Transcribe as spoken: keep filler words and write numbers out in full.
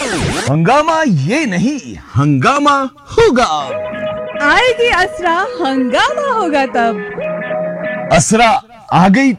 हंगामा ये नहीं, हंगामा होगा। आएगी असरा, हंगामा होगा तब। असरा आ गई